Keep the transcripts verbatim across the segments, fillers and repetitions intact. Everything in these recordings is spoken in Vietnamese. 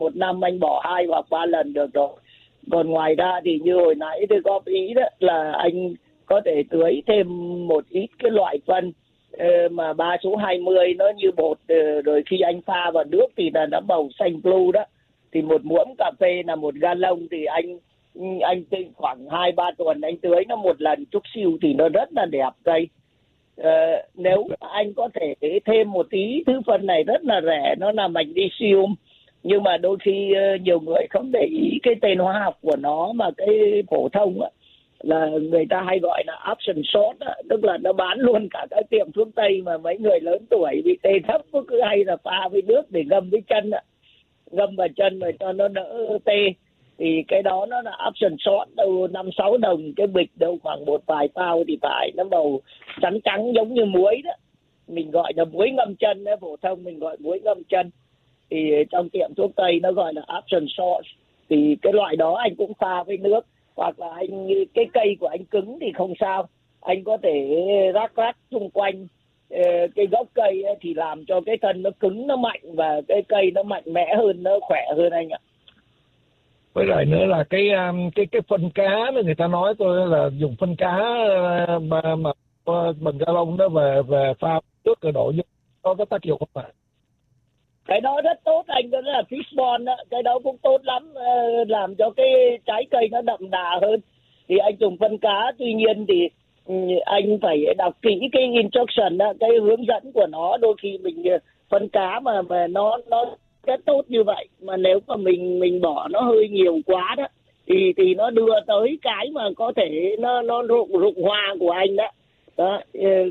một năm anh bỏ hai hoặc ba lần được rồi. Còn ngoài ra thì như hồi nãy tôi góp ý đó là anh có thể tưới thêm một ít cái loại phân mà ba số hai mươi nó như bột, rồi khi anh pha vào nước thì là nó màu xanh blue đó, thì một muỗng cà phê là một gallon, thì anh anh khoảng hai ba tuần anh tưới nó một lần chút xíu thì nó rất là đẹp cây. Ờ, nếu anh có thể thêm một tí thứ phân này rất là rẻ, nó là magnesium, nhưng mà đôi khi nhiều người không để ý cái tên hóa học của nó, mà cái phổ thông á là người ta hay gọi là option salt á, tức là nó bán luôn cả cái tiệm thuốc tây mà mấy người lớn tuổi bị tê thấp cứ hay là pha với nước để ngâm với chân á, ngâm vào chân rồi cho nó đỡ tê. Thì cái đó nó là option salt, đâu năm sáu đồng cái bịch, đâu khoảng một vài bao thì phải, nó màu trắng trắng giống như muối đó, mình gọi là muối ngâm chân đó, phổ thông mình gọi muối ngâm chân, thì trong tiệm thuốc tây nó gọi là option salt. Thì cái loại đó anh cũng pha với nước, hoặc là anh cái cây của anh cứng thì không sao, anh có thể rắc rắc xung quanh cái gốc cây thì làm cho cái thân nó cứng, nó mạnh, và cái cây nó mạnh mẽ hơn, nó khỏe hơn anh ạ. Với lại nữa là cái cái cái phân cá đó, người ta nói tôi là dùng phân cá mà mà bằng gallon đó về về pha nước cỡ độ như có có tác dụng không ạ? Cái đó rất tốt anh, đó là fishbone đó, cái đó cũng tốt lắm, làm cho cái trái cây nó đậm đà hơn. Thì anh dùng phân cá, tuy nhiên thì anh phải đọc kỹ cái instruction đó, cái hướng dẫn của nó. Đôi khi mình phân cá mà mà nó nó rất tốt như vậy, mà nếu mà mình mình bỏ nó hơi nhiều quá đó thì thì nó đưa tới cái mà có thể nó nó rụng rụng hoa của anh đó. Đó,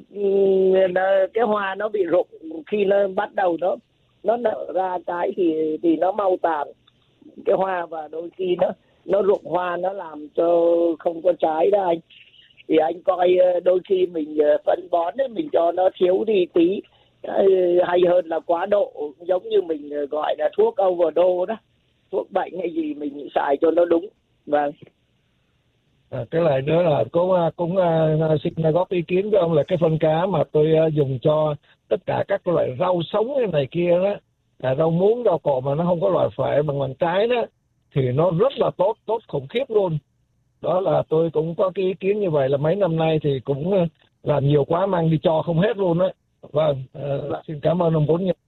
cái hoa nó bị rụng khi nó bắt đầu nó nó nở ra cái thì thì nó mau tàn cái hoa, và đôi khi nó nó rụng hoa, nó làm cho không có trái đó anh. Thì anh coi đôi khi mình phân bón ấy, mình cho nó thiếu đi tí hay hơn là quá độ, giống như mình gọi là thuốc overdose đó, thuốc bệnh hay gì mình xài cho nó đúng. Vâng. À, cái này nữa là cũng cũng uh, xin góp ý kiến với ông là cái phân cá mà tôi uh, dùng cho tất cả các loại rau sống cái này kia đó, là rau muống, rau cỏ mà nó không có loại phệ bằng bằng trái đó, thì nó rất là tốt, tốt khủng khiếp luôn. Đó là tôi cũng có cái ý kiến như vậy, là mấy năm nay thì cũng uh, làm nhiều quá mang đi cho không hết luôn đấy. Vâng, uh, vâng, xin cảm ơn ông Bốn nhiều.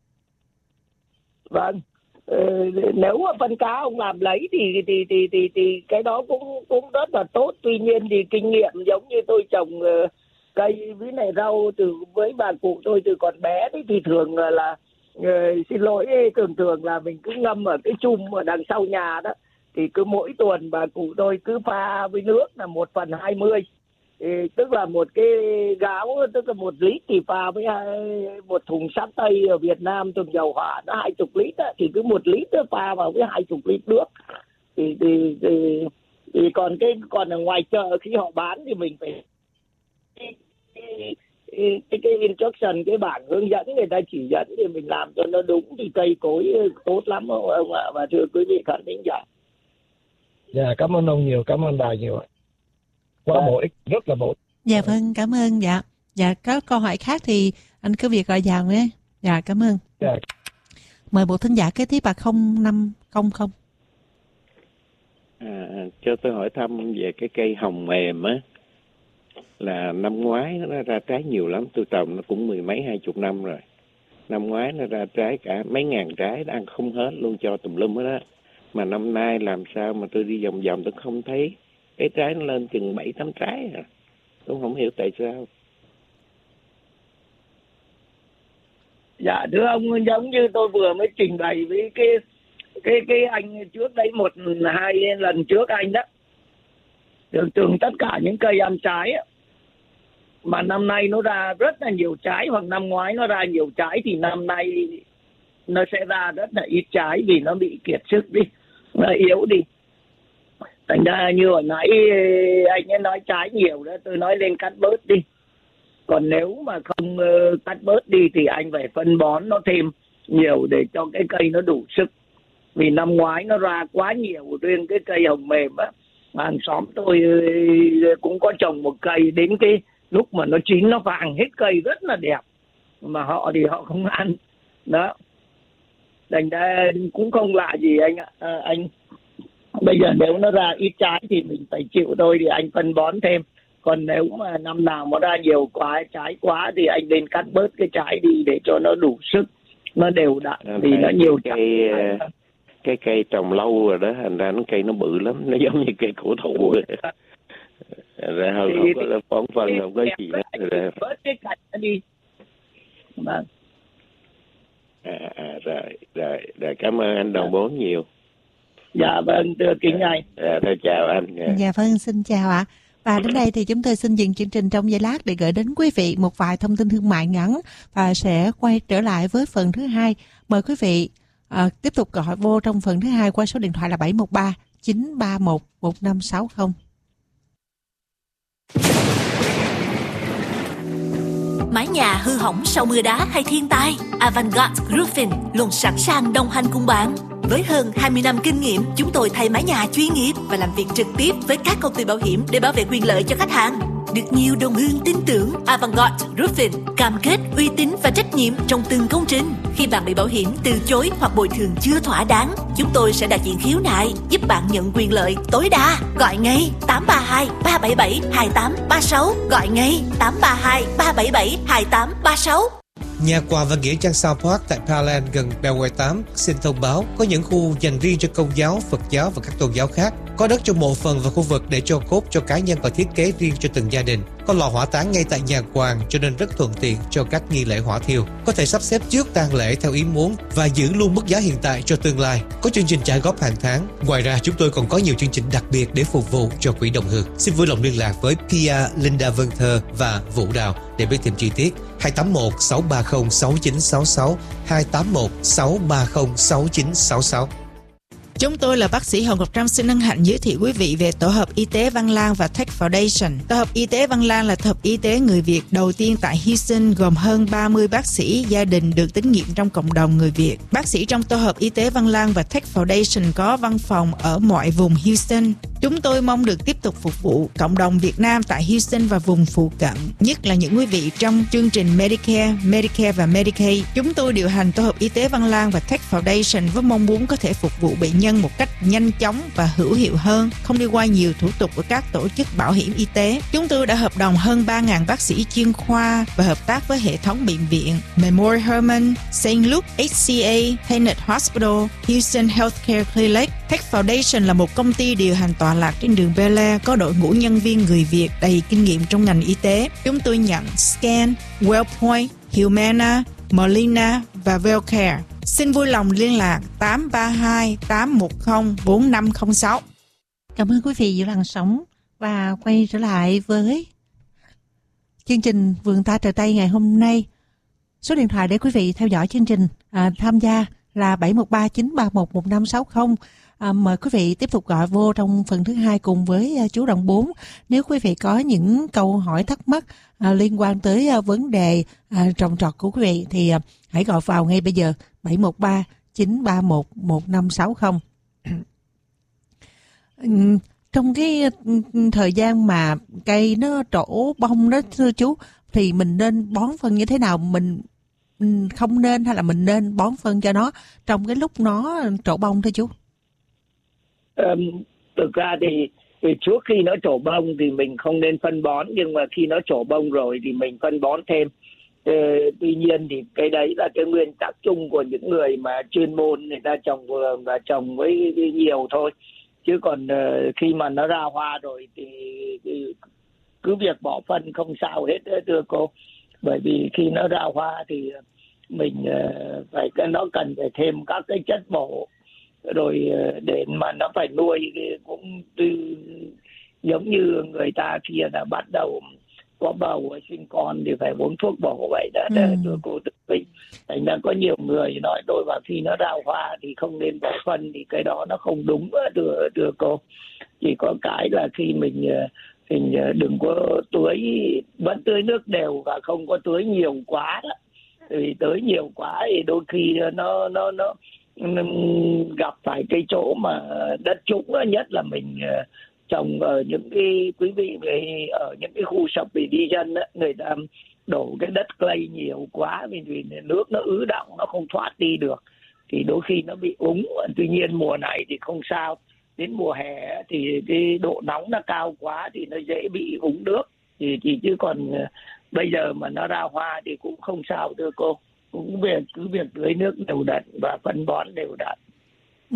Vâng. Ừ, nếu mà phân cá ông làm lấy thì thì thì thì thì cái đó cũng cũng rất là tốt. Tuy nhiên thì kinh nghiệm giống như tôi trồng uh, cây với này rau từ với bà cụ tôi từ còn bé đấy, thì thường là, là uh, xin lỗi, thường thường là mình cứ ngâm ở cái chum ở đằng sau nhà đó, thì cứ mỗi tuần bà cụ tôi cứ pha với nước là một phần hai mươi, tức là một cái gáo, tức là một lít thì pha với hai, một thùng sắt tây ở Việt Nam thùng dầu hỏa nó hai chục lít á, thì cứ một lít pha vào với hai chục lít nước. Thì thì, thì thì còn cái còn ở ngoài chợ khi họ bán thì mình phải cái cái, cái, cái instruction, cái bảng hướng dẫn người ta chỉ dẫn thì mình làm cho nó đúng, thì cây cối tốt lắm ông ạ. Và thưa quý vị khán thính giả. Dạ, cảm ơn ông nhiều, cảm ơn bà nhiều ạ. Quá bổ ích, rất là bổ ích. Dạ vâng, cảm ơn. Dạ, dạ có câu hỏi khác thì anh cứ việc gọi vào nhé. Dạ, cảm ơn. Dạ. Mời một thính giả kế tiếp là không năm không không. À, cho tôi hỏi thăm về cái cây hồng mềm á, là năm ngoái nó ra trái nhiều lắm, tôi trồng nó cũng mười mấy hai chục năm rồi. Năm ngoái nó ra trái cả mấy ngàn trái, ăn không hết luôn, cho tùm lum hết á. Mà năm nay làm sao mà tôi đi vòng vòng tôi không thấy cái trái nó lên chừng bảy tám trái à. Tôi không hiểu tại sao. Dạ thưa ông, giống như tôi vừa mới trình bày với cái cái cái anh trước đấy, một hai lần trước anh đó, thường thường tất cả những cây ăn trái á, mà năm nay nó ra rất là nhiều trái, hoặc năm ngoái nó ra nhiều trái, thì năm nay nó sẽ ra rất là ít trái vì nó bị kiệt sức đi, nó yếu đi. Thành ra như hồi nãy anh ấy nói trái nhiều đó, tôi nói lên cắt bớt đi. Còn nếu mà không uh, cắt bớt đi thì anh phải phân bón nó thêm nhiều để cho cái cây nó đủ sức. Vì năm ngoái nó ra quá nhiều, riêng cái cây hồng mềm á, hàng xóm tôi cũng có trồng một cây, đến cái lúc mà nó chín nó vàng hết cây rất là đẹp, mà họ thì họ không ăn đó. thành ra cũng không lạ gì anh ạ. À, anh bây giờ nếu nó ra ít trái thì mình phải chịu thôi, thì anh phân bón thêm. Còn nếu mà năm nào nó ra nhiều quá trái quá thì anh nên cắt bớt cái trái đi để cho nó đủ sức, nó đều đặn thì nó nhiều cây trái. Cái cây trồng lâu rồi đó, thành ra nó cây nó bự lắm, nó giống như cây cổ thụ rồi không, không có bón phân, không có gì hết rồi. Bớt cái cành nó đi. Vâng. À, à, rồi, rồi, rồi, cảm ơn anh Đồng Bốn nhiều. Dạ vâng, thưa kính anh. Dạ, thôi chào anh. Dạ. Dạ vâng, xin chào ạ. Và đến đây thì chúng tôi xin dừng chương trình trong giây lát để gửi đến quý vị một vài thông tin thương mại ngắn và sẽ quay trở lại với phần thứ hai. Mời quý vị à, tiếp tục gọi vô trong phần thứ hai qua số điện thoại là bảy một ba chín ba một một năm sáu không. Mái nhà hư hỏng sau mưa đá hay thiên tai, Avantgarde Roofing luôn sẵn sàng đồng hành cùng bạn. Với hơn hai mươi năm kinh nghiệm, chúng tôi thay mái nhà chuyên nghiệp và làm việc trực tiếp với các công ty bảo hiểm để bảo vệ quyền lợi cho khách hàng. Được nhiều đồng hương tin tưởng, Avantgarde Roofing cam kết uy tín và trách nhiệm trong từng công trình. Khi bạn bị bảo hiểm từ chối hoặc bồi thường chưa thỏa đáng, chúng tôi sẽ đại diện khiếu nại, giúp bạn nhận quyền lợi tối đa. Gọi ngay tám ba hai ba bảy bảy hai tám ba sáu, gọi ngay tám ba hai ba bảy bảy hai tám ba sáu. Nhà quà và nghĩa trang South Park tại Pearland gần Beltway tám xin thông báo có những khu dành riêng cho Công giáo, Phật giáo và các tôn giáo khác. Có đất trong mộ phần và khu vực để cho cốt cho cá nhân và thiết kế riêng cho từng gia đình. Có lò hỏa táng ngay tại nhà quàng cho nên rất thuận tiện cho các nghi lễ hỏa thiêu. Có thể sắp xếp trước tang lễ theo ý muốn và giữ luôn mức giá hiện tại cho tương lai. Có chương trình trả góp hàng tháng. Ngoài ra chúng tôi còn có nhiều chương trình đặc biệt để phục vụ cho quỹ đồng hương. Xin vui lòng liên lạc với Pia, Linda Vân Thơ và Vũ Đào để biết thêm chi tiết. hai tám một sáu ba không sáu chín sáu sáu hai tám một sáu ba không sáu chín sáu sáu. Chúng tôi là bác sĩ Hồng Ngọc Trâm xin hân hạnh giới thiệu quý vị về Tổ hợp Y tế Văn Lang và Tech Foundation. Tổ hợp Y tế Văn Lang là tổ hợp y tế người Việt đầu tiên tại Houston, gồm hơn ba mươi bác sĩ gia đình được tín nhiệm trong cộng đồng người Việt. Bác sĩ trong Tổ hợp Y tế Văn Lang và Tech Foundation có văn phòng ở mọi vùng Houston. Chúng tôi mong được tiếp tục phục vụ cộng đồng Việt Nam tại Houston và vùng phụ cận, nhất là những quý vị trong chương trình Medicare, Medicare và Medicaid. Chúng tôi điều hành Tổ hợp Y tế Văn Lang và Tech Foundation với mong muốn có thể phục vụ bệnh nhân một cách nhanh chóng và hữu hiệu hơn, không đi qua nhiều thủ tục của các tổ chức bảo hiểm y tế. Chúng tôi đã hợp đồng hơn ba nghìn bác sĩ chuyên khoa và hợp tác với hệ thống bệnh viện Memorial Hermann, Saint Luke, hát xê a, Tenet Hospital, Houston Healthcare Clinic. Tech Foundation là một công ty điều hành tọa lạc trên đường Bel Air, có đội ngũ nhân viên người Việt đầy kinh nghiệm trong ngành y tế. Chúng tôi nhận Scan, Wellpoint, Humana, Molina và Wellcare. Xin vui lòng liên lạc tám ba hai tám một không bốn năm không sáu. Cảm ơn quý vị giữ làn sóng và quay trở lại với chương trình Vườn Ta Trời Tây ngày hôm nay. Số điện thoại để quý vị theo dõi chương trình à, tham gia là bảy một ba chín ba một một năm sáu không. À, mời quý vị tiếp tục gọi vô trong phần thứ hai cùng với uh, chú Đồng Bốn. Nếu quý vị có những câu hỏi thắc mắc uh, liên quan tới uh, vấn đề uh, trồng trọt của quý vị thì uh, hãy gọi vào ngay bây giờ bảy một ba chín ba một một năm sáu không. Trong cái thời gian mà cây nó trổ bông đó thưa chú, thì mình nên bón phân như thế nào? Mình không nên hay là mình nên bón phân cho nó trong cái lúc nó trổ bông thưa chú? Um, thực ra thì, thì trước khi nó trổ bông thì mình không nên phân bón, nhưng mà khi nó trổ bông rồi thì mình phân bón thêm. Ờ, tuy nhiên thì cái đấy là cái nguyên tắc chung của những người mà chuyên môn, người ta trồng vườn và trồng với nhiều thôi. Chứ còn uh, khi mà nó ra hoa rồi thì, thì cứ việc bỏ phân không sao hết thưa cô. Bởi vì khi nó ra hoa thì mình uh, phải nó cần phải thêm các cái chất bổ, rồi để mà nó phải nuôi cũng từ, giống như người ta kia là bắt đầu có bầu sinh con thì phải uống thuốc bổ vậy đó. Ừ. Thưa cô Tự Vinh, thành ra có nhiều người nói tôi vào khi nó ra hoa thì không nên bỏ phân, thì cái đó nó không đúng thưa, thưa cô. Chỉ có cái là khi mình mình đừng có tưới, vẫn tưới nước đều và không có tưới nhiều quá đó. Vì tưới nhiều quá thì đôi khi nó nó nó gặp phải cái chỗ mà đất trũng, nhất là mình trồng ở những cái quý vị ở những cái khu subdivision á, người ta đổ cái đất clay nhiều quá vì nước nó ứ đọng, nó không thoát đi được, thì đôi khi nó bị úng. Tuy nhiên mùa này thì không sao, đến mùa hè thì cái độ nóng nó cao quá thì nó dễ bị úng nước, thì, thì chứ còn bây giờ mà nó ra hoa thì cũng không sao thưa cô, cũng việc cứ việc tưới nước đều đặn và phân bón đều đặn. Ừ.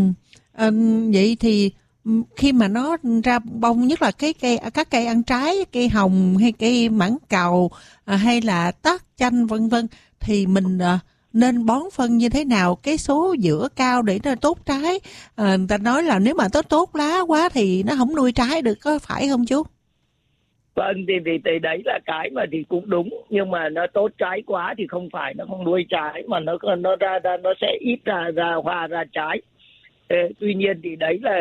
À, vậy thì khi mà nó ra bông, nhất là cái cây các cây ăn trái, cây hồng hay cây mãng cầu à, hay là tắc chanh vân vân, thì mình à, nên bón phân như thế nào cái số giữa cao để nó tốt trái? À, người ta nói là nếu mà tốt tốt lá quá thì nó không nuôi trái được, có phải không chú? Vâng, thì, thì, thì đấy là cái mà thì cũng đúng, nhưng mà nó tốt trái quá thì không phải nó không nuôi trái, mà nó nó ra ra nó sẽ ít ra ra hoa ra trái. Ê, tuy nhiên thì đấy là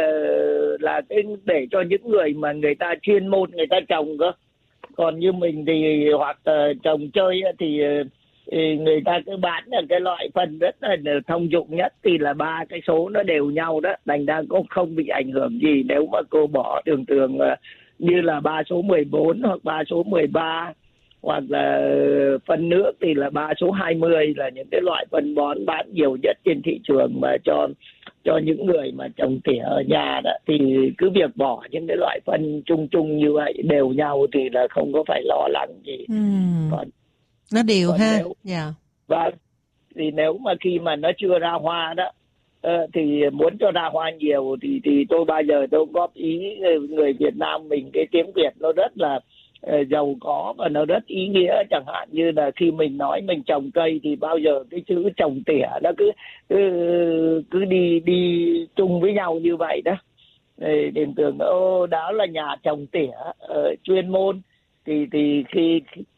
là cái để cho những người mà người ta chuyên môn người ta trồng cơ. Còn như mình thì hoặc uh, trồng chơi thì uh, người ta cứ bán là cái loại phân rất là thông dụng nhất thì là ba cái số nó đều nhau đó, thành ra cũng không bị ảnh hưởng gì nếu mà cô bỏ thường thường uh, như là ba số mười bốn hoặc ba số mười ba, hoặc là phân nước thì là ba số hai mươi, là những cái loại phân bón bán nhiều nhất trên thị trường mà cho cho những người mà trồng tỉa ở nhà đó. Thì cứ việc bỏ những cái loại phân chung chung như vậy đều nhau thì là không có phải lo lắng gì. Ừ. Còn, nó đều còn ha. Nếu, yeah. Vâng, thì nếu mà khi mà nó chưa ra hoa đó uh, thì muốn cho ra hoa nhiều thì thì tôi bao giờ tôi góp ý người Việt Nam mình, cái tiếng Việt nó rất là uh, giàu có và nó rất ý nghĩa. Chẳng hạn như là khi mình nói mình trồng cây thì bao giờ cái chữ trồng tỉa nó cứ cứ, cứ đi đi chung với nhau như vậy đó. Đền tưởng ô đó là nhà trồng tỉa uh, chuyên môn, thì thì khi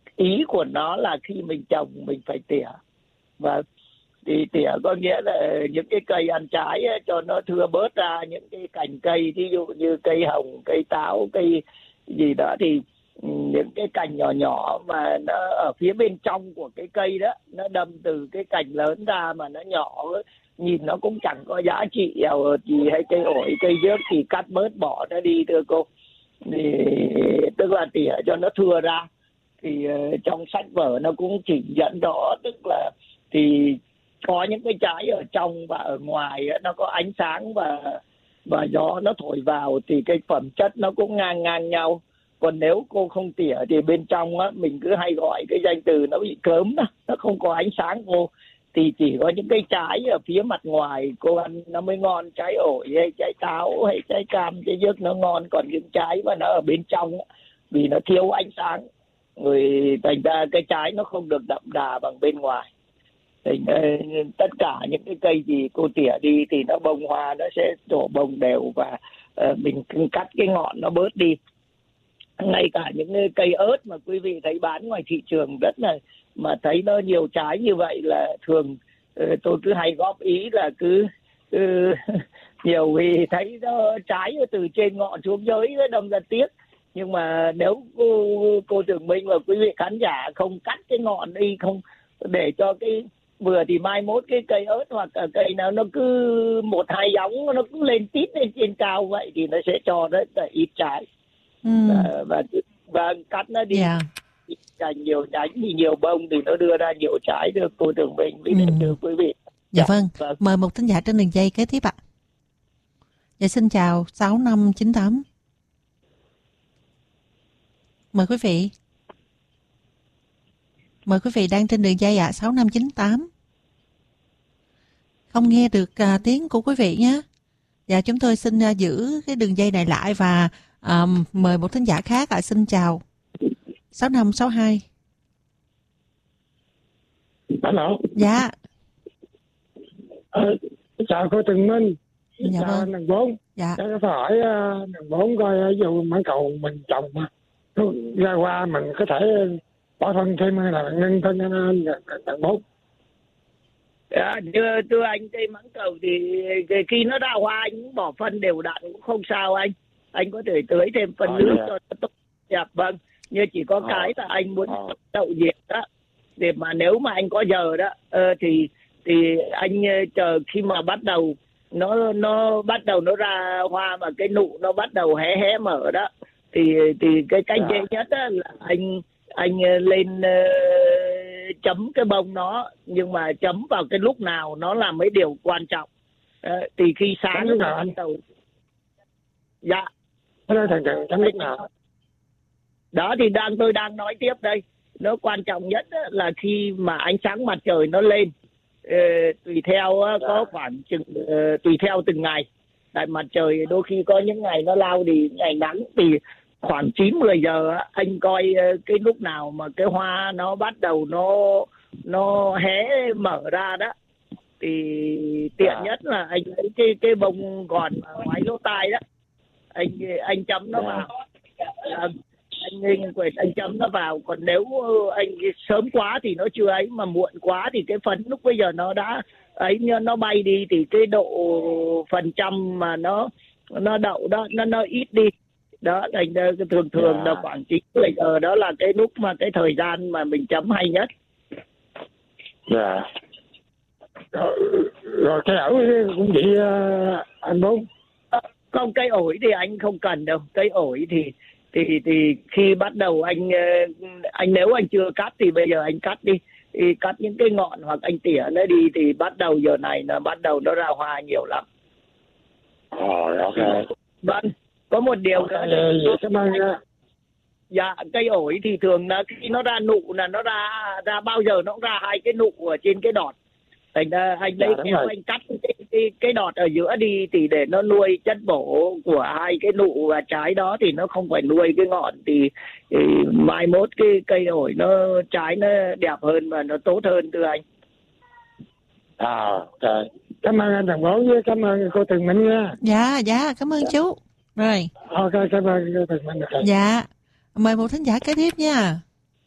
ý của nó là khi mình trồng mình phải tỉa. Và thì tỉa có nghĩa là những cái cây ăn trái ấy, cho nó thưa bớt ra những cái cành cây, ví dụ như cây hồng, cây táo, cây gì đó, thì những cái cành nhỏ nhỏ mà nó ở phía bên trong của cái cây đó, nó đâm từ cái cành lớn ra mà nó nhỏ, nhìn nó cũng chẳng có giá trị gì, hay cây ổi, cây dớt thì cắt bớt bỏ nó đi thưa cô. Thì tức là tỉa cho nó thưa ra. Thì uh, trong sách vở nó cũng chỉ dẫn rõ, tức là thì có những cái trái ở trong và ở ngoài nó có ánh sáng và và gió nó thổi vào thì cái phẩm chất nó cũng ngang ngang nhau. Còn nếu cô không tỉa thì bên trong á, mình cứ hay gọi cái danh từ nó bị cớm đó, nó không có ánh sáng cô, thì chỉ có những cái trái ở phía mặt ngoài cô ăn nó mới ngon, trái ổi hay trái táo hay trái cam, trái dớt nó ngon. Còn những trái mà nó ở bên trong á, vì nó thiếu ánh sáng, người thành ra cái trái nó không được đậm đà bằng bên ngoài. Thì tất cả những cái cây gì cô tỉa đi thì nó bông hoa nó sẽ trổ bông đều, và uh, mình cắt cái ngọn nó bớt đi. Ngay cả những cây ớt mà quý vị thấy bán ngoài thị trường rất là mà thấy nó nhiều trái như vậy là thường uh, tôi cứ hay góp ý là cứ uh, nhiều vì thấy nó trái từ trên ngọn xuống dưới nó đâm ra tiếc. Nhưng mà nếu cô, cô Trường Minh và quý vị khán giả không cắt cái ngọn đi, không để cho cái vừa thì mai mốt cái cây ớt hoặc cây nào nó cứ một hai gióng nó cứ lên tít lên trên cao vậy thì nó sẽ cho rất là ít trái. ừ. và, và và cắt nó đi, yeah. Cành nhiều nhánh thì nhiều bông thì nó đưa ra nhiều trái được cô Trường Minh với ừ. thưa quý vị. Dạ vâng. vâng mời một thính giả trên đường dây kế tiếp ạ. Dạ xin chào sáu năm chín tám. Mời quý vị. Mời quý vị đang trên đường dây ạ. À, sáu năm chín tám. Không nghe được uh, tiếng của quý vị nhé. Dạ chúng tôi xin uh, giữ cái đường dây này lại và uh, mời một thính giả khác ạ. À. Xin chào. sáu năm sáu hai. Alo. Dạ. Ờ, chào cô Tường Minh. Dạ chào vâng. Đằng Bốn. Dạ. Tôi có hỏi uh, Đằng Bốn coi ví dụ mãng cầu mình trồng mà ra hoa mình có thể bỏ phân thêm hay là ngưng phân Đằng Bốn? À, thưa, thưa anh, cây mãng cầu thì khi nó ra hoa anh cũng bỏ phân đều đặn cũng không sao anh. Anh có thể tưới thêm phân à, nước yeah. cho nó tốt. Dạ vâng. Nhưng chỉ có à, cái là anh muốn à. đậu nhiệt đó. Để mà nếu mà anh có giờ đó uh, thì thì anh chờ khi mà bắt đầu nó nó bắt đầu nó ra hoa mà cái nụ nó bắt đầu hé hé mở đó, thì thì cái cách dễ nhất á là anh anh lên uh, chấm cái bông nó, nhưng mà chấm vào cái lúc nào nó là mấy điều quan trọng. À, thì khi sáng lúc nào anh? đầu dạ Nó nói thằng thằng chấm lúc nào? Đó thì đang tôi đang nói tiếp đây. Nó quan trọng nhất là khi mà ánh sáng mặt trời nó lên, ờ, tùy theo có khoảng chừng ờ, tùy theo từng ngày. Tại mặt trời đôi khi có những ngày nó lao đi, ngày nắng thì khoảng chín mười giờ anh coi cái lúc nào mà cái hoa nó bắt đầu nó nó hé mở ra đó, thì tiện à. nhất là anh lấy cái cái bông gòn ngoái lỗ tai đó, anh anh chấm nó vào. À, anh anh quên anh chấm nó vào. Còn nếu anh sớm quá thì nó chưa ấy, mà muộn quá thì cái phấn lúc bây giờ nó đã ấy, nó bay đi thì cái độ phần trăm mà nó nó đậu đó nó nó ít đi đó. Thành thường thường yeah. là khoảng chín mười giờ đó là cái lúc mà cái thời gian mà mình chấm hay nhất. Dạ. Yeah. Rồi, rồi cái ổi cũng vậy uh, anh Bốn. À, không, cây ổi thì anh không cần đâu. Cây ổi thì thì thì khi bắt đầu anh anh nếu anh chưa cắt thì bây giờ anh cắt đi, thì cắt những cái ngọn hoặc anh tỉa nó đi, thì bắt đầu giờ này là bắt đầu nó ra hoa nhiều lắm. Rồi, ok. Vâng, có một điều okay, nữa. Cảm ơn. Dạ, cây ổi thì thường là khi nó ra nụ là nó ra ra bao giờ nó cũng ra hai cái nụ ở trên cái đọt. Thành ra anh lấy kéo dạ, anh cắt cái, cái cái đọt ở giữa đi, thì để nó nuôi chất bổ của hai cái nụ và trái đó, thì nó không phải nuôi cái ngọn, thì, thì mai mốt cái cây ổi nó trái nó đẹp hơn và nó tốt hơn thưa anh. À, okay. Cảm ơn anh Thằng Bốn với cảm ơn cô Tường Minh nha. Dạ, dạ, cảm ơn dạ. chú. Rồi. Ok, cảm ơn cô Tường Minh. Okay. Dạ, mời một thính giả kế tiếp nha.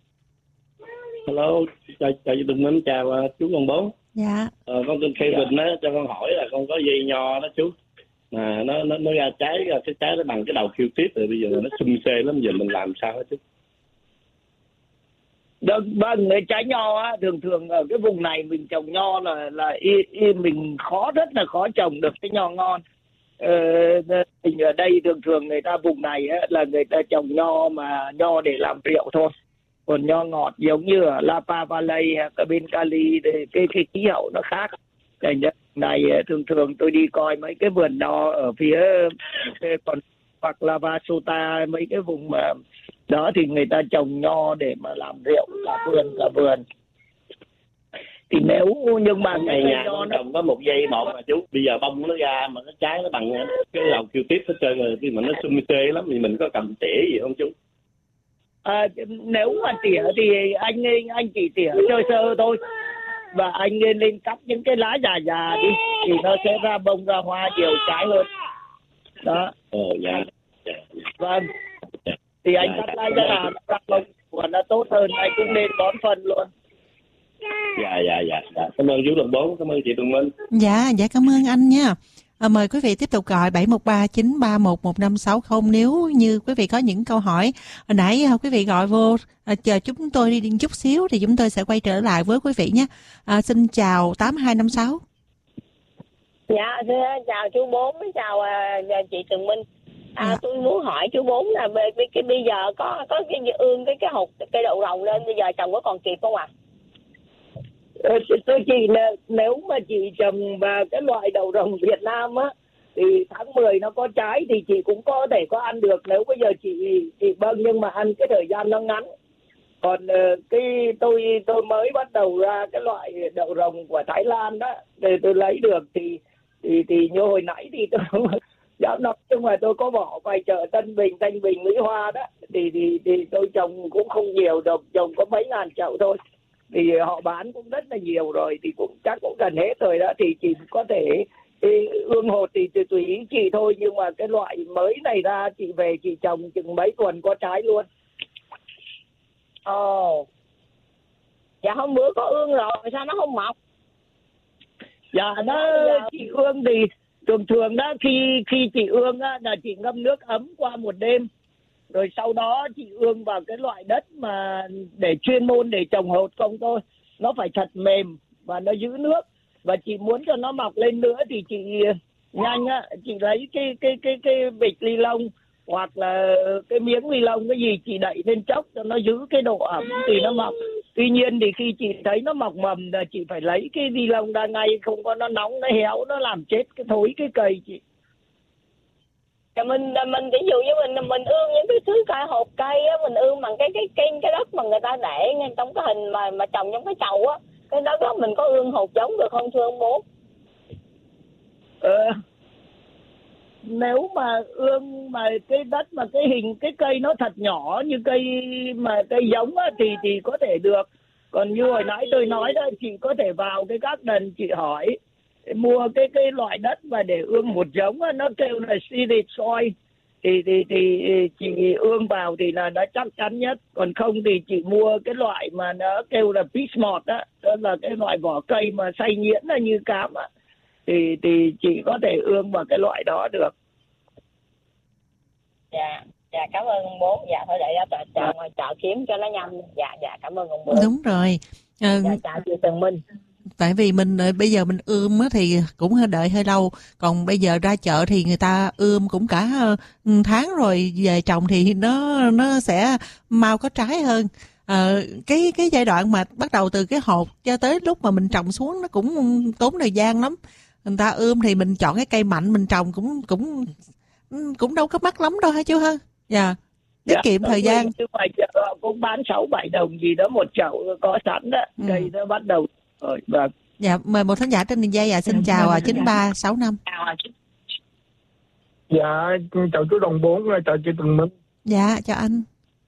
Hello, chào chào chị Tường Minh, chào uh, chú Con Bốn. Dạ. Ờ, con tên Kevin á, cho con hỏi là con có dây nho đó chú, mà nó nó nó ra trái, cái trái nó bằng cái đầu khiêu tiếp rồi, bây giờ nó sum xê lắm, giờ mình làm sao đó chú? Vâng, vâng, trái nho á, thường thường ở cái vùng này mình trồng nho là là y, y mình khó, rất là khó trồng được cái nho ngon. Ờ, mình ở đây thường thường người ta vùng này á, là người ta trồng nho mà nho để làm rượu thôi. Còn nho ngọt giống như ở Napa Valley hay ở bên Cali thì cái cái khí hậu nó khác. Cái này thường thường tôi đi coi mấy cái vườn nho ở phía còn hoặc là Vasota, mấy cái vùng mà đó thì người ta trồng nho để mà làm rượu cả vườn cả vườn. Thì nếu nhưng mà ngày nhà nho nó trồng có một dây một mà chú, bây giờ bông nó ra mà cái trái nó bằng cái đầu kiêu tiếp hết trơn rồi, khi mà nó sum xê lắm thì mình có cầm tỉa gì không chú? À, nếu mà tỉa thì anh anh chỉ tỉa sơ sơ thôi, và anh nên lên cắt những cái lá già già đi thì nó sẽ ra bông ra hoa nhiều trái hơn đó. Ờ dạ. dạ. Vâng. Thì anh dạ, cắt lá già ra bông và nó tốt hơn, anh cũng nên bón phân luôn. Dạ dạ dạ. dạ. Cảm ơn chú Đồng Bốn, cảm ơn chị Tường Minh. Dạ dạ cảm ơn anh nha. À, mời quý vị tiếp tục gọi bảy một ba chín ba một một năm sáu không nếu như quý vị có những câu hỏi. Hồi nãy à, quý vị gọi vô, à, chờ chúng tôi đi, đi chút xíu thì chúng tôi sẽ quay trở lại với quý vị nhé. À, xin chào tám hai năm sáu. Dạ, chào chú Bốn, chào uh, chị Tường Minh. À, dạ. Tôi muốn hỏi chú Bốn là về cái, cái bây giờ có có cái ương cái cái hột cây đậu rồng lên bây giờ trồng có còn kịp không ạ? À? Tôi chỉ nếu mà chị trồng vào cái loại đậu rồng Việt Nam á thì tháng mười nó có trái thì chị cũng có thể có ăn được. Nếu bây giờ chị chị vâng, nhưng mà ăn cái thời gian nó ngắn. Còn cái tôi tôi mới bắt đầu ra cái loại đậu rồng của Thái Lan đó để tôi lấy được thì thì thì như hồi nãy thì tôi dạo nói chung là tôi có bỏ ngoài chợ Tân Bình, Thanh Bình, Mỹ Hoa đó thì thì thì tôi trồng cũng không nhiều đâu, trồng có mấy ngàn chậu thôi. Thì họ bán cũng rất là nhiều rồi thì cũng chắc cũng gần hết rồi đó, thì chị có thể ương hột thì tùy ý chị thôi, nhưng mà cái loại mới này ra chị về chị trồng chừng mấy tuần có trái luôn. Ồ, oh. Dạ hôm bữa có ương rồi sao nó không mọc? Dạ nó chị ương thì thường thường đó khi khi chị ương á là chị ngâm nước ấm qua một đêm, rồi sau đó chị ương vào cái loại đất mà để chuyên môn để trồng hột không thôi, nó phải thật mềm và nó giữ nước. Và chị muốn cho nó mọc lên nữa thì chị nhanh á, chị lấy cái cái cái cái bịch ni lông hoặc là cái miếng ni lông cái gì chị đậy lên chốc cho nó giữ cái độ ẩm thì nó mọc. Tuy nhiên thì khi chị thấy nó mọc mầm là chị phải lấy cái ni lông ra ngay, không có nó nóng nó héo nó làm chết cái thối cái cây chị. Mình mình ví dụ như mình mình ương những cái thứ cây hột cây á, mình ương bằng cái cái cái cái đất mà người ta để ngay trong cái hình mà mà trồng trong cái chậu á, cái đất đó mình có ương hột giống được không thưa ông bố? Ờ, nếu mà ương mà cái đất mà cái hình cái cây nó thật nhỏ như cây mà cây giống á, thì thì có thể được. Còn như hồi nãy tôi nói đó, chị có thể vào cái garden chị hỏi mua cái cái loại đất mà để ương một giống á, nó kêu là seeded soil thì thì thì chị ương vào thì là nó chắc chắn nhất. Còn không thì chị mua cái loại mà nó kêu là Peachmod á, đó là cái loại vỏ cây mà xay nhuyễn là như cám á, thì thì chị có thể ương vào cái loại đó được. Dạ, dạ cảm ơn ông bố. Dạ thôi để ra chợ ngoài chợ kiếm cho nó nhanh. Dạ dạ cảm ơn ông bố. Đúng rồi. À, dạ chào chị Tường Minh. Tại vì mình bây giờ mình ươm thì cũng hơi đợi hơi lâu, còn bây giờ ra chợ thì người ta ươm cũng cả tháng rồi, về trồng thì nó nó sẽ mau có trái hơn. À, cái cái giai đoạn mà bắt đầu từ cái hột cho tới lúc mà mình trồng xuống nó cũng tốn thời gian lắm. Người ta ươm thì mình chọn cái cây mạnh mình trồng cũng cũng cũng đâu có mắc lắm đâu hả chú ha? Dạ. Tiết Dạ, kiệm thời gian. Ngoài chợ cũng bán sáu bảy đồng gì đó một chậu có sẵn đó, ừ. Cây nó bắt đầu rồi. Vâng. Dạ, mời một thính giả trên đường dây. À, xin chào à, chín ba sáu năm. Dạ, chào chú Đồng Bốn, chào chị Tường Minh. Dạ, chào anh.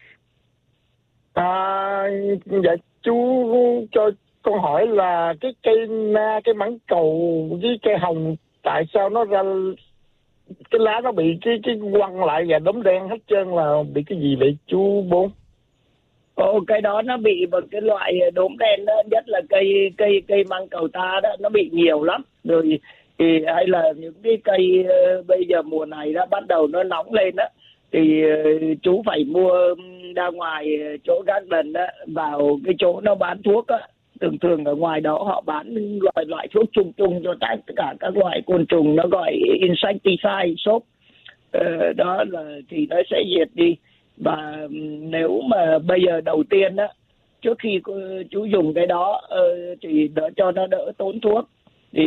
À, dạ chú cho con hỏi là cái cây na, cái mãng cầu với cây hồng, tại sao nó ra cái lá nó bị cái cái quăng lại và đốm đen hết trơn, là bị cái gì vậy chú Bốn? Ồ, cái đó nó bị một cái loại đốm đen đó, nhất là cây cây cây măng cầu ta đó, nó bị nhiều lắm. Rồi thì hay là những cái cây uh, bây giờ mùa này đã bắt đầu nó nóng lên đó, thì uh, chú phải mua ra ngoài chỗ garden đó, vào cái chỗ nó bán thuốc á. Thường thường ở ngoài đó họ bán loại loại thuốc chung chung cho tất cả các loại côn trùng, nó gọi insecticide sốt. Uh, đó là thì nó sẽ diệt đi. Và nếu mà bây giờ đầu tiên á, trước khi chú dùng cái đó uh, thì đỡ cho nó đỡ tốn thuốc thì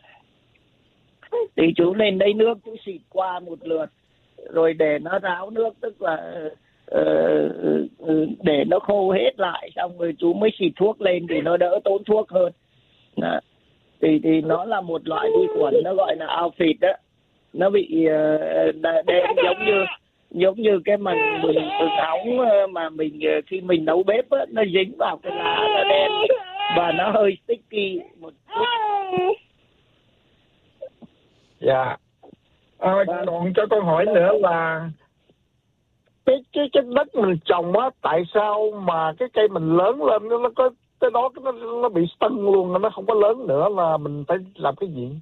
thì chú lên lấy nước chú xịt qua một lượt rồi để nó ráo nước, tức là uh, để nó khô hết lại xong rồi chú mới xịt thuốc lên thì nó đỡ tốn thuốc hơn. Đó. Thì thì nó là một loại vi khuẩn, nó gọi là aphid đó, nó bị uh, đen giống như giống như cái mình mình nóng mà mình khi mình nấu bếp á, nó dính vào cái lá nó đen và nó hơi sticky một chút. Dạ. À, còn cho con hỏi nữa là cái cái cái đất mình trồng á, tại sao mà cái cây mình lớn lên nó có cái đó nó nó bị sưng luôn, nó không có lớn nữa, là mình phải làm cái gì?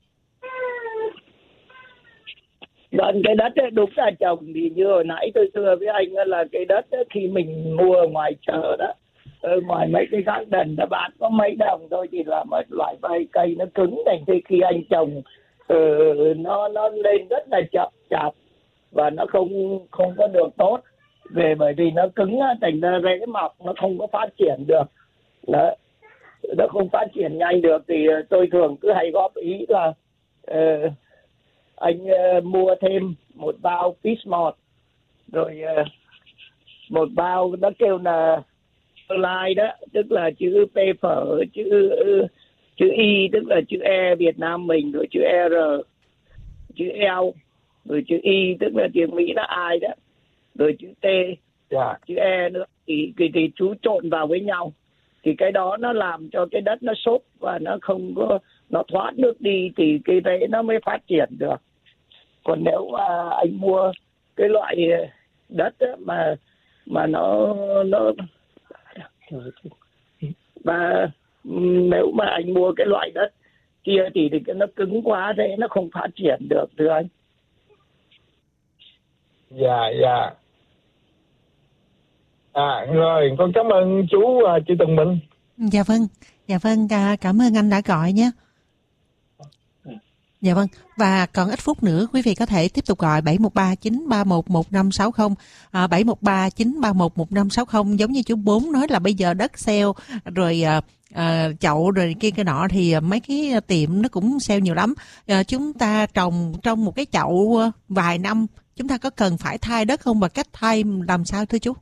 Còn cái đất ấy, đúng là trồng thì như hồi nãy tôi thưa với anh là cái đất ấy, khi mình mua ở ngoài chợ đó, ở ngoài mấy cái garden nó bán có mấy đồng thôi, chỉ là một loại cây cây nó cứng, thành thì khi anh trồng uh, nó nó lên rất là chậm chạp và nó không không có được tốt, về bởi vì nó cứng thành ra rễ mọc nó không có phát triển được. Đó. Nó không phát triển nhanh được thì tôi thường cứ hay góp ý là uh, anh uh, mua thêm một bao Peachmod, rồi uh, một bao nó kêu là Perlite đó, tức là chữ P phở, chữ uh, chữ Y tức là chữ E Việt Nam mình, rồi chữ R, chữ L, rồi chữ Y tức là tiếng Mỹ là I đó, rồi chữ T, yeah. Chữ E nữa, thì, thì thì chú trộn vào với nhau thì cái đó nó làm cho cái đất nó xốp và nó không có, nó thoát nước đi thì cái rễ nó mới phát triển được. Còn nếu mà anh mua cái loại đất mà mà nó nó và nếu mà anh mua cái loại đất kia thì, thì nó cứng quá thế nó không phát triển được thưa anh. Dạ dạ. À rồi, con cảm ơn chú uh, chị Tường Minh. Dạ vâng, dạ vâng, cảm ơn anh đã gọi nhé. Dạ vâng, và còn ít phút nữa quý vị có thể tiếp tục gọi bảy một ba chín ba một một năm sáu không, à, bảy một ba chín ba một một năm sáu không. Giống như chú Bốn nói là bây giờ đất sale rồi à, à, chậu rồi kia cái nọ thì mấy cái tiệm nó cũng sale nhiều lắm. À, chúng ta trồng trong một cái chậu vài năm, chúng ta có cần phải thay đất không và cách thay làm sao thưa chú?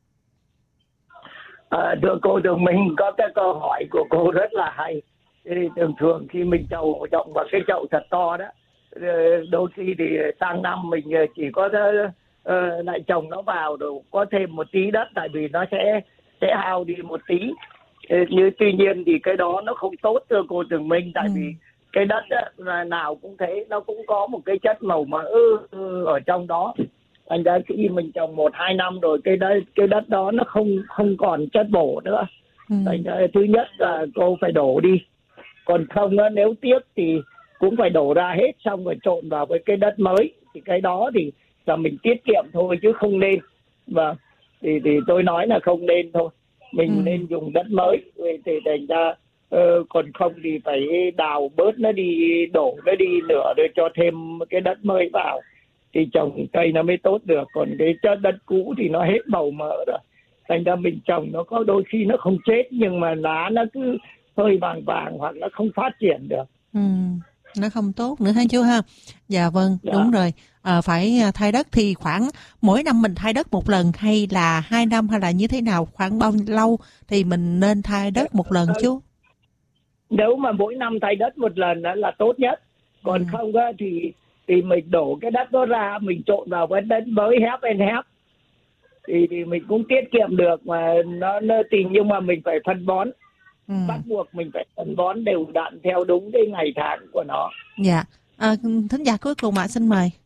À, thưa cô Tường Minh, có cái câu hỏi của cô rất là hay. Thì thường thường khi mình trồng trồng vào cái chậu thật to đó, đôi khi thì sang năm mình chỉ có uh, lại trồng nó vào rồi có thêm một tí đất, tại vì nó sẽ sẽ hao đi một tí. Như tuy nhiên thì cái đó nó không tốt thưa cô Tường Minh, tại ừ. vì cái đất đó, nào cũng thế, nó cũng có một cái chất màu mỡ ở trong đó. Thành ra khi mình trồng một hai năm rồi cái đất cái đất đó nó không không còn chất bổ nữa. Ừ. Thành ra thứ nhất là cô phải đổ đi. Còn không nếu tiếc thì cũng phải đổ ra hết xong rồi trộn vào với cái đất mới. Thì cái đó thì là mình tiết kiệm thôi chứ không nên. Và thì thì tôi nói là không nên thôi. Mình ừ. nên dùng đất mới. Thì thành ra uh, còn không thì phải đào bớt nó đi, đổ nó đi nửa rồi cho thêm cái đất mới vào. Thì trồng cây nó mới tốt được. Còn cái chất đất cũ thì nó hết màu mỡ rồi. Thành ra mình trồng nó có đôi khi nó không chết nhưng mà lá nó cứ hơi vàng vàng hoặc nó không phát triển được. Ừ, nó không tốt nữa hả chú ha? Dạ vâng, dạ. Đúng rồi. À, phải thay đất thì khoảng mỗi năm mình thay đất một lần hay là hai năm hay là như thế nào? Khoảng bao lâu thì mình nên thay đất một lần chú? Nếu mà mỗi năm thay đất một lần đó là tốt nhất. Còn ừ. không á thì thì mình đổ cái đất đó ra, mình trộn vào với đất mới half and half. Thì, thì mình cũng tiết kiệm được mà nó, nó thì nhưng mà mình phải phân bón. Ừ. Bắt buộc mình phải phân bón đều đặn theo đúng cái ngày tháng của nó. Dạ. À, thính giả cuối cùng ạ, xin mời.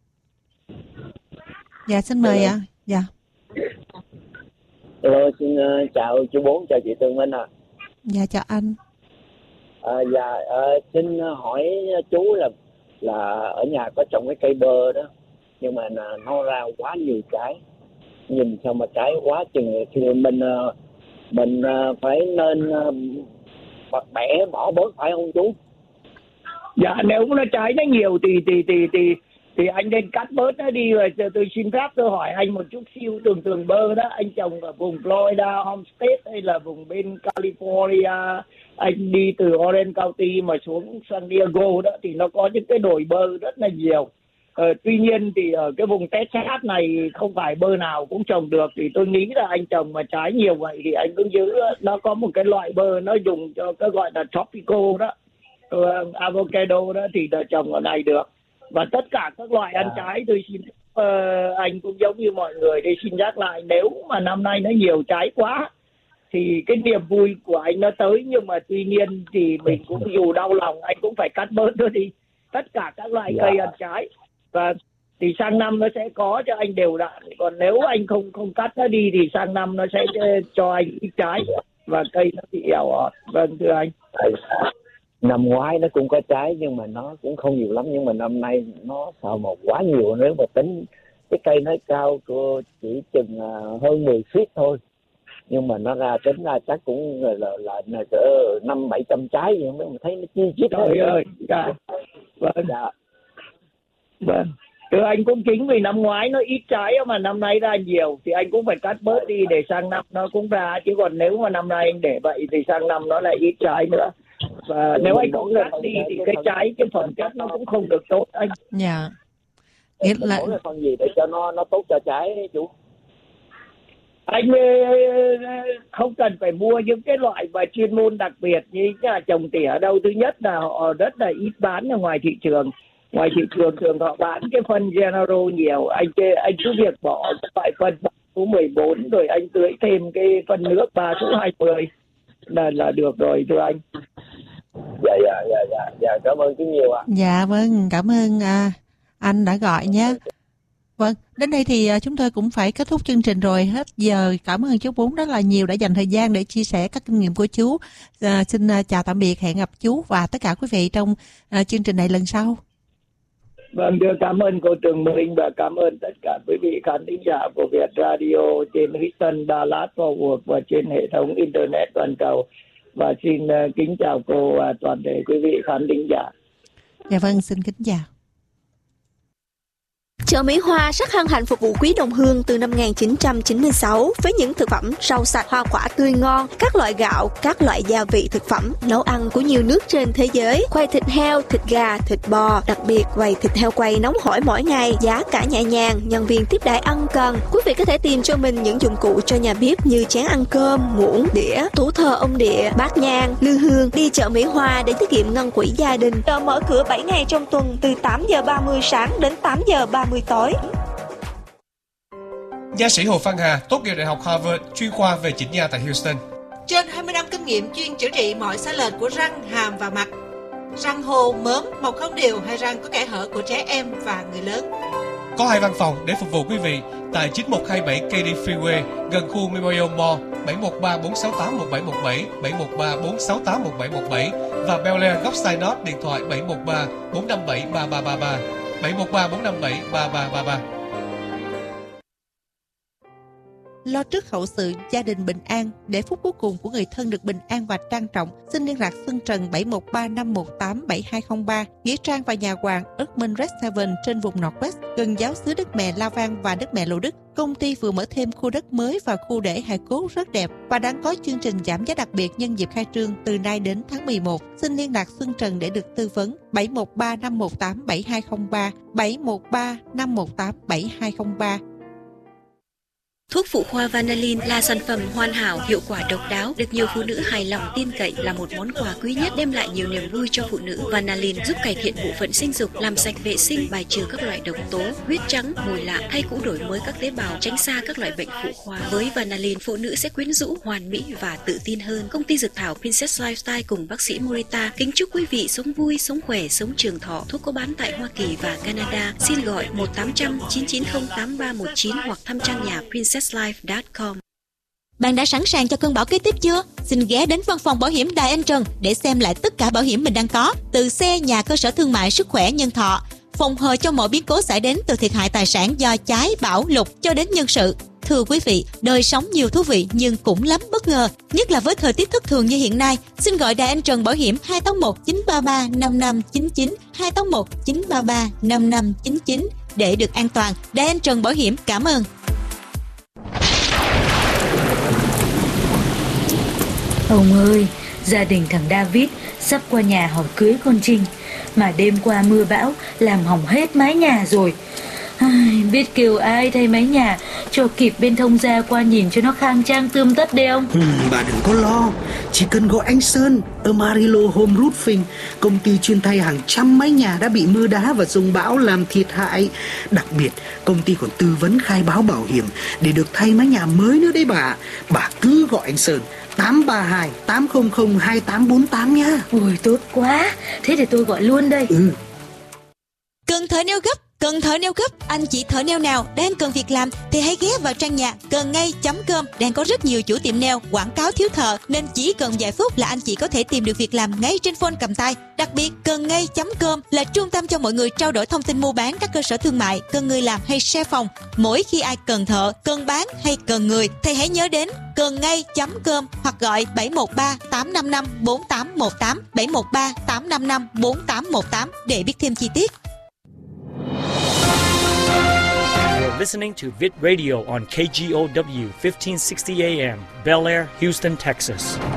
Dạ, xin mời ạ. À. Dạ. Hello, xin uh, chào chú Bốn, chào chị Tường Minh ạ. À. Dạ, chào anh. À, dạ, uh, xin hỏi chú là là ở nhà có trồng cái cây bơ đó, nhưng mà nó ra quá nhiều trái, nhìn sao mà trái quá chừng, thì mình mình phải nên bẻ bỏ bớt phải không chú? Dạ, nếu nó trái nó nhiều thì thì thì thì thì anh nên cắt bớt nó đi. Rồi tôi xin phép tôi hỏi anh một chút xíu, tường tường bơ đó anh trồng ở vùng Florida Homestead hay là vùng bên California, anh đi từ Orange County mà xuống San Diego đó thì nó có những cái đồi bơ rất là nhiều. Ờ, tuy nhiên thì ở cái vùng Texas này không phải bơ nào cũng trồng được, thì tôi nghĩ là anh trồng mà trái nhiều vậy thì anh cứ giữ. Nó có một cái loại bơ nó dùng cho cái gọi là tropical đó, uh, avocado đó thì là trồng ở này được. Và tất cả các loại ăn trái tôi xin uh, anh cũng giống như mọi người đây xin nhắc lại, nếu mà năm nay nó nhiều trái quá thì cái niềm vui của anh nó tới, nhưng mà tuy nhiên thì mình cũng dù đau lòng anh cũng phải cắt bớt nó đi, tất cả các loại yeah. cây ăn trái. Và thì sang năm nó sẽ có cho anh đều đặn. Còn nếu anh không không cắt nó đi thì sang năm nó sẽ cho anh ít trái và cây nó bị ẻo ọt. Vâng thưa anh. Năm ngoái nó cũng có trái nhưng mà nó cũng không nhiều lắm, nhưng mà năm nay nó sao mà quá nhiều. Nếu mà tính cái cây nó cao chỉ chừng hơn mười feet thôi, nhưng mà nó ra tính ra chắc cũng là là, là, là cỡ năm bảy trăm trái vậy, mới mà thấy nó chi chít. Trời ơi, dạ. Vâng. Dạ. Vâng. Thưa anh cũng chính vì năm ngoái nó ít trái mà năm nay ra nhiều thì anh cũng phải cắt bớt đi để sang năm nó cũng ra, chứ còn nếu mà năm nay anh để vậy thì sang năm nó lại ít trái nữa. Và nếu anh không cắt đi thì cái trái, cái phẩm chất nó cũng không được tốt anh. Dạ. Nghĩa là là phần gì để cho nó nó tốt cho trái chú? Anh không cần phải mua những cái loại mà chuyên môn đặc biệt như là trồng tỉa đâu. Thứ nhất là họ rất là ít bán ở ngoài thị trường. Ngoài thị trường thường họ bán cái phân General nhiều. Anh anh cứ việc bỏ loại phân số mười bốn rồi anh tưới thêm cái phân nước ba số hai mươi là là được rồi thưa anh. Dạ dạ dạ dạ dạ cảm ơn chú nhiều ạ. À. Dạ vâng, cảm ơn à, anh đã gọi nhé. Vâng, đến đây thì chúng tôi cũng phải kết thúc chương trình rồi, hết giờ. Cảm ơn chú Bốn rất là nhiều đã dành thời gian để chia sẻ các kinh nghiệm của chú. À, xin chào tạm biệt, hẹn gặp chú và tất cả quý vị trong à, chương trình này lần sau. Vâng, cảm ơn cô Tường Minh và cảm ơn tất cả quý vị khán thính giả của Việt Radio trên Houston, Dallas, Fort Worth và trên hệ thống Internet toàn cầu. Và xin kính chào cô và toàn thể quý vị khán thính giả. Dạ vâng, xin kính chào. Chợ Mỹ Hoa sắc hân hạnh phục vụ quý đồng hương từ năm một nghìn chín trăm chín mươi sáu với những thực phẩm rau sạch, hoa quả tươi ngon, các loại gạo, các loại gia vị thực phẩm, nấu ăn của nhiều nước trên thế giới, quay thịt heo, thịt gà, thịt bò, đặc biệt quầy thịt heo quay nóng hổi mỗi ngày, giá cả nhẹ nhàng, nhân viên tiếp đãi ân cần. Quý vị có thể tìm cho mình những dụng cụ cho nhà bếp như chén ăn cơm, muỗng, đĩa, tủ thờ ông địa, bát nhang, lư hương. Đi chợ Mỹ Hoa để tiết kiệm ngân quỹ gia đình. Chợ mở cửa bảy ngày trong tuần từ tám giờ ba mươi sáng đến tám giờ ba mươi tối. Nha sĩ Hồ Phan Hà tốt nghiệp Đại học Harvard, chuyên khoa về chỉnh nha tại Houston. Trên hai mươi năm kinh nghiệm chuyên chữa trị mọi sai lệch của răng, hàm và mặt. Răng hô, mớm, mọc không đều hay răng có kẽ hở của trẻ em và người lớn. Có hai văn phòng để phục vụ quý vị tại chín một hai bảy Katy Freeway gần khu Memorial Mall, bảy một ba bốn sáu tám một bảy một bảy, bảy một ba bốn sáu tám một bảy một bảy và Bel Air góc Synod điện thoại bảy một ba bốn năm bảy ba ba ba ba, bảy một ba bốn năm bảy ba ba ba ba. Lo trước hậu sự, gia đình bình an, để phút cuối cùng của người thân được bình an và trang trọng. Xin liên lạc Xuân Trần bảy một ba năm một tám bảy hai không ba, nghĩa trang và nhà hoàng Erdman Red Seven trên vùng Northwest, gần giáo xứ đất mẹ La Vang và đất mẹ Lộ Đức. Công ty vừa mở thêm khu đất mới và khu để hài cốt rất đẹp và đang có chương trình giảm giá đặc biệt nhân dịp khai trương từ nay đến tháng mười một. Xin liên lạc Xuân Trần để được tư vấn. bảy một ba năm một tám bảy hai không ba, bảy một ba năm một tám bảy hai không ba. Thuốc phụ khoa Vanalin là sản phẩm hoàn hảo, hiệu quả độc đáo, được nhiều phụ nữ hài lòng tin cậy, là một món quà quý nhất đem lại nhiều niềm vui cho phụ nữ. Vanalin giúp cải thiện bộ phận sinh dục, làm sạch vệ sinh, bài trừ các loại độc tố, huyết trắng, mùi lạ hay cũng đổi mới các tế bào, tránh xa các loại bệnh phụ khoa. Với Vanalin, phụ nữ sẽ quyến rũ, hoàn mỹ và tự tin hơn. Công ty dược thảo Princess Lifestyle cùng bác sĩ Morita kính chúc quý vị sống vui, sống khỏe, sống trường thọ. Thuốc có bán tại Hoa Kỳ và Canada. Xin gọi một tám không không chín chín không tám ba một chín hoặc thăm trang nhà princess life chấm com. Bạn đã sẵn sàng cho cơn bão kế tiếp chưa? Xin ghé đến văn phòng bảo hiểm Đài Anh Trần để xem lại tất cả bảo hiểm mình đang có, từ xe, nhà, cơ sở thương mại, sức khỏe, nhân thọ, phòng hờ cho mọi biến cố xảy đến từ thiệt hại tài sản do cháy, bão, lụt cho đến nhân sự. Thưa quý vị, đời sống nhiều thú vị nhưng cũng lắm bất ngờ, nhất là với thời tiết thất thường như hiện nay. Xin gọi Đài Anh Trần Bảo hiểm hai tám một chín ba ba năm năm chín chín, hai tám một chín ba ba năm năm chín chín để được an toàn. Đài Anh Trần Bảo hiểm cảm ơn. Ông ơi, gia đình thằng David sắp qua nhà hỏi cưới con Trinh, mà đêm qua mưa bão làm hỏng hết mái nhà rồi. Ai, biết kêu ai thay mái nhà cho kịp bên thông gia qua nhìn cho nó khang trang tươm tất đi ông. Ừ, bà đừng có lo, chỉ cần gọi anh Sơn ở Marilo Home Roofing, công ty chuyên thay hàng trăm mái nhà đã bị mưa đá và dông bão làm thiệt hại. Đặc biệt công ty còn tư vấn khai báo bảo hiểm để được thay mái nhà mới nữa đấy bà. Bà cứ gọi anh Sơn tám ba hai tám không không hai tám bốn tám nhá. Ôi tốt quá, thế thì tôi gọi luôn đây. Ừ. Cần thợ neo gấp, cần thợ neo gấp, anh chị thợ neo nào đang cần việc làm thì hãy ghé vào trang nhà cần ngay chấm com. Đang có rất nhiều chủ tiệm neo quảng cáo thiếu thợ, nên chỉ cần vài phút là anh chị có thể tìm được việc làm ngay trên phone cầm tay. Đặc biệt cần ngay chấm com là trung tâm cho mọi người trao đổi thông tin mua bán các cơ sở thương mại, cần người làm hay share phòng. Mỗi khi ai cần thợ, cần bán hay cần người thì hãy nhớ đến cần ngay chấm com hoặc gọi bảy một ba tám năm năm bốn tám một tám, bảy một ba tám năm năm bốn tám một tám để biết thêm chi tiết. You're listening to Vit Radio on K G O W fifteen sixty A M, Bel Air, Houston, Texas.